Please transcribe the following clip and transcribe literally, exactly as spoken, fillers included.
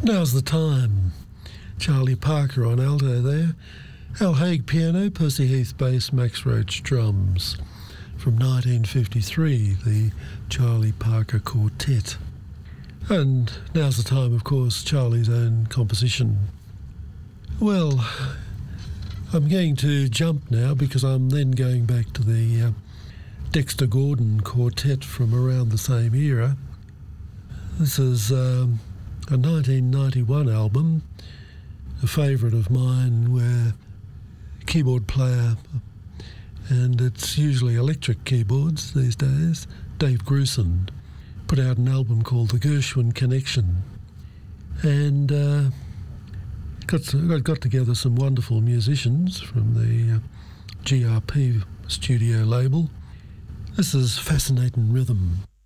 Now's the Time. Charlie Parker on alto there. Al Haig piano, Percy Heath bass, Max Roach drums. From nineteen fifty-three, the Charlie Parker Quartet. And now's the time, of course, Charlie's own composition. Well, I'm going to jump now because I'm then going back to the uh, Dexter Gordon Quartet from around the same era. This is um, a nineteen ninety-one album, a favourite of mine, where keyboard player, and it's usually electric keyboards these days, Dave Grusin, put out an album called The Gershwin Connection, and uh, got, to, got together some wonderful musicians from the uh, G R P studio label. This is Fascinating Rhythm.